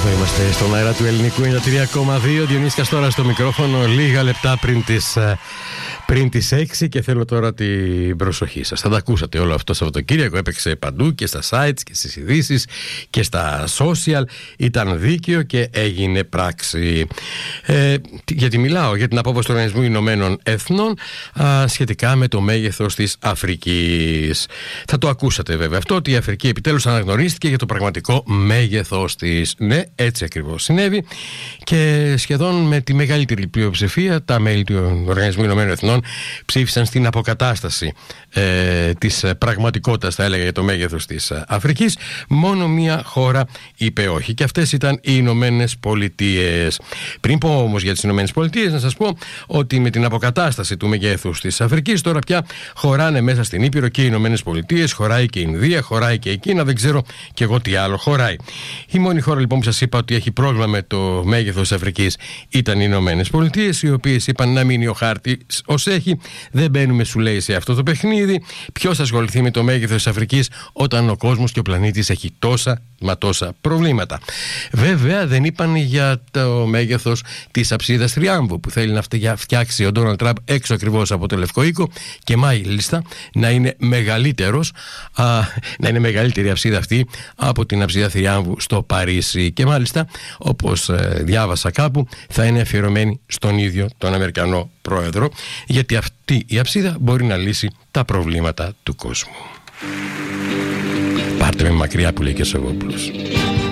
Εδώ είμαστε στον αέρα του Ελληνικού 93,2. Διονύσης Καστόρας στο μικρόφωνο, λίγα λεπτά πριν τις 6, και θέλω τώρα την προσοχή σας. Θα τα ακούσατε όλο αυτό το Σαββατοκύριακο. Έπαιξε παντού και στα sites και στις ειδήσεις και στα social. Ήταν δίκαιο και έγινε πράξη. Γιατί μιλάω για την απόφαση του Οργανισμού Ηνωμένων Εθνών σχετικά με το μέγεθος της Αφρικής. Θα το ακούσατε βέβαια αυτό, ότι η Αφρική επιτέλους αναγνωρίστηκε για το πραγματικό μέγεθος της. Ναι, έτσι ακριβώς συνέβη, και σχεδόν με τη μεγαλύτερη πλειοψηφία τα μέλη του Οργανισμού Ηνωμένων Εθνών ψήφισαν στην αποκατάσταση της πραγματικότητας, θα έλεγα, για το μέγεθος της Αφρικής. Μόνο μία χώρα είπε όχι, και αυτές ήταν οι Ηνωμένες Πολιτείες. Πριν πω όμως για τις Ηνωμένες Πολιτείες, να σας πω ότι με την αποκατάσταση του μεγέθους της Αφρικής τώρα πια χωράνε μέσα στην Ήπειρο και οι Ηνωμένες Πολιτείες, χωράει και η Ινδία, χωράει και η Κίνα, δεν ξέρω κι εγώ τι άλλο χωράει. Η μόνη χώρα λοιπόν που σας είπα ότι έχει πρόβλημα με το μέγεθος της Αφρικής ήταν οι Ηνωμένες Πολιτείες, οι οποίες είπαν να μείνει ο χάρτης ως έχει, δεν μπαίνουμε, σου λέει, σε αυτό το παιχνίδι. Ποιος θα ασχοληθεί με το μέγεθος της Αφρικής όταν ο κόσμος και ο πλανήτης έχει τόσα προβλήματα. Βέβαια δεν είπαν για το μέγεθος της αψίδας Θριάμβου που θέλει να φτιάξει ο Ντόναλντ Τραμπ έξω ακριβώς από το Λευκό Οίκο, και μάλιστα να είναι να είναι μεγαλύτερη αψίδα αυτή από την αψίδα Θριάμβου στο Παρίσι, και μάλιστα, όπως διάβασα κάπου, θα είναι αφιερωμένη στον ίδιο τον Αμερικανό πρόεδρο, γιατί αυτή η αψίδα μπορεί να λύσει τα προβλήματα του κόσμου. Πάρτε με μακριά, που λέει και ο Σογόπουλος.